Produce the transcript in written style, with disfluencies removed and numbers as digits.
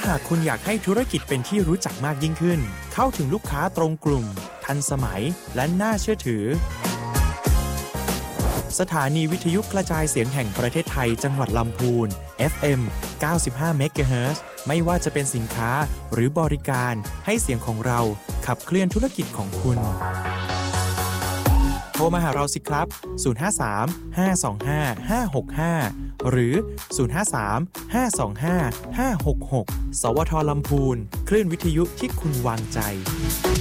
หากคุณอยากให้ธุรกิจเป็นที่รู้จักมากยิ่งขึ้นเข้าถึงลูกค้าตรงกลุ่มทันสมัยและน่าเชื่อถือสถานีวิทยุกระจายเสียงแห่งประเทศไทยจังหวัดลำพูน FM 95 MHz ไม่ว่าจะเป็นสินค้าหรือบริการให้เสียงของเราขับเคลื่อนธุรกิจของคุณโทรมาหาเราสิครับ053 525 565หรือ053 525 566สวท.ลำพูนคลื่นวิทยุที่คุณวางใจ